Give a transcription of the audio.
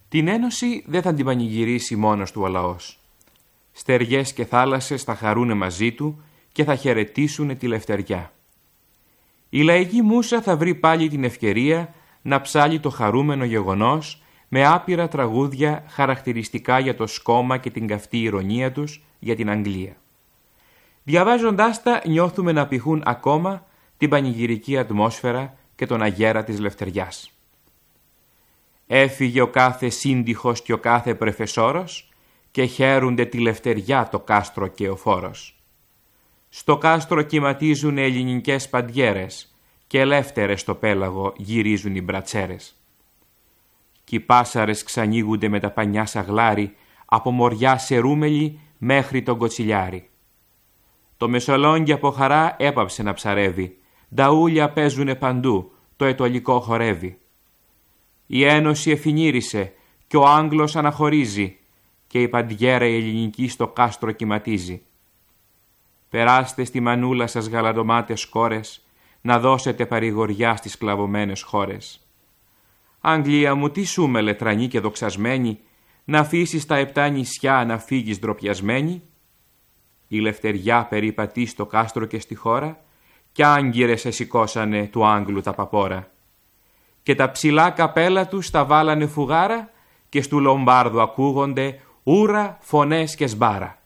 Την ένωση δεν θα την πανηγυρίσει μόνος του ο λαός. Στεριές και θάλασσες θα χαρούνε μαζί του και θα χαιρετήσουνε τη λευτεριά. Η λαϊκή μούσα θα βρει πάλι την ευκαιρία να ψάλει το χαρούμενο γεγονός με άπειρα τραγούδια χαρακτηριστικά για το σκόμμα και την καυτή ηρωνία τους για την Αγγλία. Διαβάζοντάς τα νιώθουμε να πηχούν ακόμα την πανηγυρική ατμόσφαιρα και τον αγέρα της λευτεριάς. Έφυγε ο κάθε σύντυχος και ο κάθε πρεφεσόρος και χαίρουνται τη λευτεριά το κάστρο και ο φόρος. Στο κάστρο κυματίζουν ελληνικές παντιέρες και ελεύθερες στο πέλαγο γυρίζουν οι μπρατσέρες. Κι οι πάσαρες ξανοίγουνται με τα πανιά σαγλάρι από μοριά σερούμελη μέχρι τον κοτσιλιάρι. Το Μεσολόγγι από χαρά έπαψε να ψαρεύει, νταούλια παίζουνε παντού, το ετωλικό χορεύει. Η Ένωση εφηνήρισε κι ο Άγγλος αναχωρίζει και η παντιέρα η ελληνική στο κάστρο κυματίζει. Περάστε στη μανούλα σας γαλαντομάτες κόρες, να δώσετε παρηγοριά στις σκλαβωμένες χώρες. Αγγλία μου, τι σου με λετρανή και δοξασμένη, να αφήσεις τα 7 νησιά να φύγεις ντροπιασμένη. Η λευτεριά περιπατεί στο κάστρο και στη χώρα κι άγκυρες εσηκώσανε του Άγγλου τα παπόρα. Και τα ψηλά καπέλα τους τα βάλανε φουγάρα και στου Λομπάρδου ακούγονται ούρα, φωνές και σμπάρα.